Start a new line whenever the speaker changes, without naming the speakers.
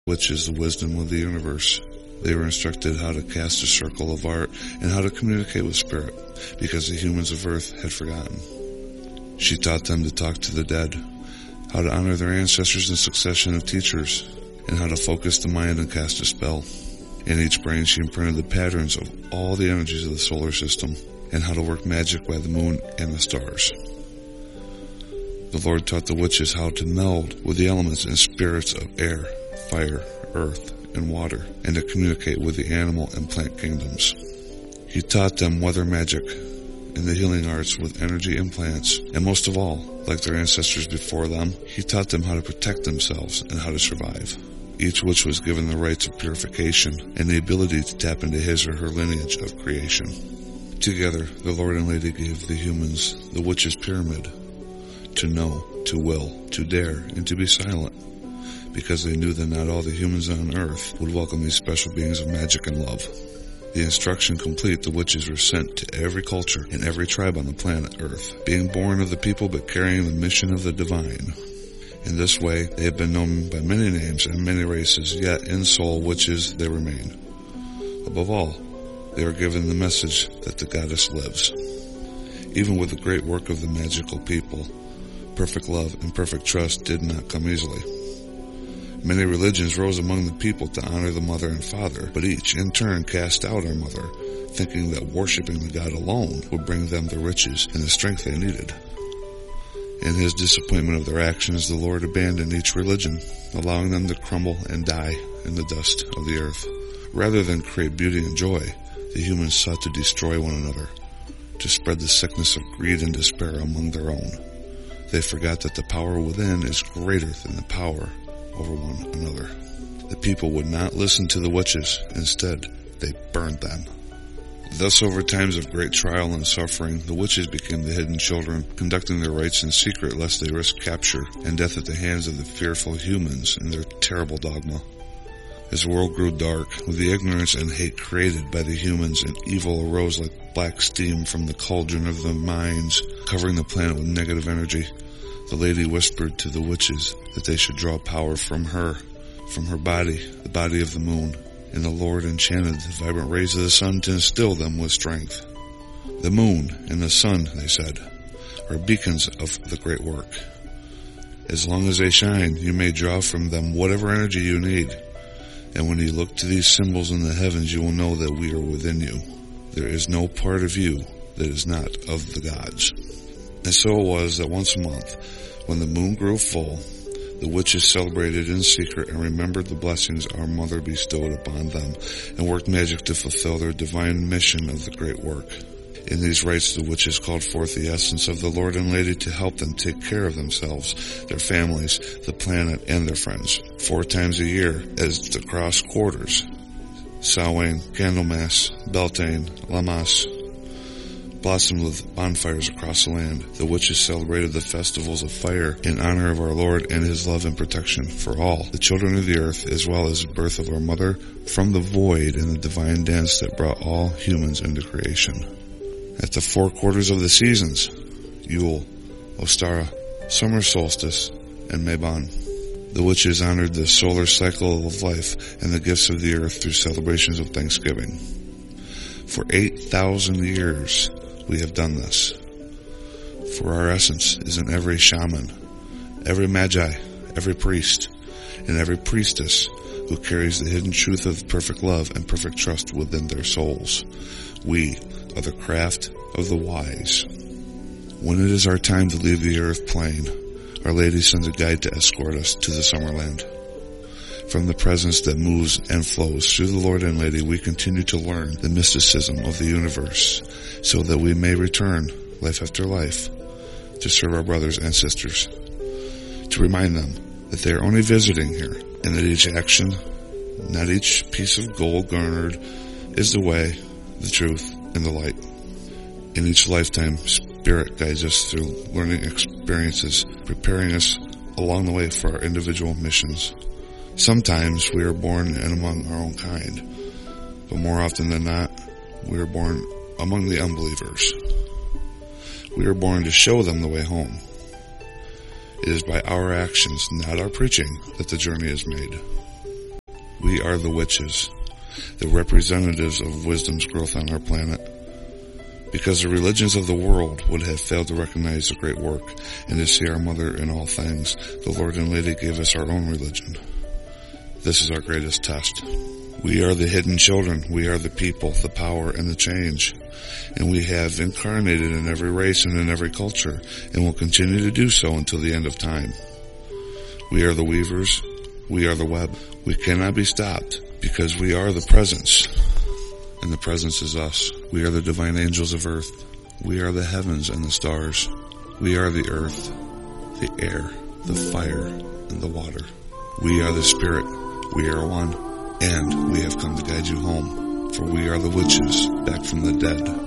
which is the wisdom of the universe. They were instructed how to cast a circle of art and how to communicate with spirit, because the humans of Earth had forgotten. She taught them to talk to the dead, how to honor their ancestors in succession of teachers, and how to focus the mind and cast a spell. In each brain she imprinted the patterns of all the energies of the solar system, and how to work magic by the moon and the stars. The Lord taught the witches how to meld with the elements and spirits of air, fire, earth, and water, and to communicate with the animal and plant kingdoms. He taught them weather magic and the healing arts with energy implants, and most of all, like their ancestors before them, he taught them how to protect themselves and how to survive. Each witch was given the rights of purification and the ability to tap into his or her lineage of creation. Together, the Lord and Lady gave the humans the witch's pyramid: to know, to will, to dare, and to be silent, because they knew that not all the humans on earth would welcome these special beings of magic and love. The instruction complete, the witches were sent to every culture and every tribe on the planet Earth, being born of the people but carrying the mission of the divine. In this way, they have been known by many names and many races, yet in soul witches they remain. Above all, they are given the message that the goddess lives. Even with the great work of the magical people, perfect love and perfect trust did not come easily. Many religions rose among the people to honor the mother and father, but each in turn cast out our mother, thinking that worshipping the god alone would bring them the riches and the strength they needed. In his disappointment of their actions, the Lord abandoned each religion, allowing them to crumble and die in the dust of the earth. Rather than create beauty and joy, the humans sought to destroy one another, to spread the sickness of greed and despair among their own. They forgot that the power within is greater than the power over one another. The people would not listen to the witches. Instead, they burned them. Thus, over times of great trial and suffering, the witches became the hidden children, conducting their rites in secret lest they risk capture and death at the hands of the fearful humans in their terrible dogma. As the world grew dark, with the ignorance and hate created by the humans, and evil arose like black steam from the cauldron of the minds, covering the planet with negative energy, the lady whispered to the witches that they should draw power from her body, the body of the moon, and the Lord enchanted the vibrant rays of the sun to instill them with strength. The moon and the sun, they said, are beacons of the great work. As long as they shine, you may draw from them whatever energy you need. And when you look to these symbols in the heavens, you will know that we are within you. There is no part of you that is not of the gods. And so it was that once a month, when the moon grew full, the witches celebrated in secret and remembered the blessings our mother bestowed upon them, and worked magic to fulfill their divine mission of the great work. In these rites, the witches called forth the essence of the Lord and Lady to help them take care of themselves, their families, the planet, and their friends. 4 times a year, as the cross quarters, Samhain, Candlemas, Beltane, Lammas, blossomed with bonfires across the land, the witches celebrated the festivals of fire in honor of our Lord and his love and protection for all, the children of the earth, as well as the birth of our mother from the void and the divine dance that brought all humans into creation. At the 4 quarters of the seasons, Yule, Ostara, summer solstice, and Mabon, the witches honored the solar cycle of life and the gifts of the earth through celebrations of Thanksgiving. For 8,000 years, we have done this. For our essence is in every shaman, every magi, every priest, and every priestess who carries the hidden truth of perfect love and perfect trust within their souls. We are the craft of the wise. When it is our time to leave the earth plane, Our Lady sends a guide to escort us to the Summerland. From the presence that moves and flows through the Lord and Lady, we continue to learn the mysticism of the universe, so that we may return, life after life, to serve our brothers and sisters, to remind them that they are only visiting here, and that each action, not each piece of gold garnered, is the way, the truth, and the light. In each lifetime, Spirit guides us through learning experiences, preparing us along the way for our individual missions. Sometimes we are born and among our own kind, but more often than not, we are born among the unbelievers. We are born to show them the way home. It is by our actions, not our preaching, that the journey is made. We are the witches, the representatives of wisdom's growth on our planet. Because the religions of the world would have failed to recognize the great work and to see our mother in all things, the Lord and Lady gave us our own religion. This is our greatest test. We are the hidden children. We are the people, the power, and the change. And we have incarnated in every race and in every culture, and will continue to do so until the end of time. We are the weavers. We are the web. We cannot be stopped because we are the presence. And the presence is us. We are the divine angels of earth. We are the heavens and the stars. We are the earth, the air, the fire, and the water. We are the spirit. We are one. And we have come to guide you home, for we are the witches back from the dead.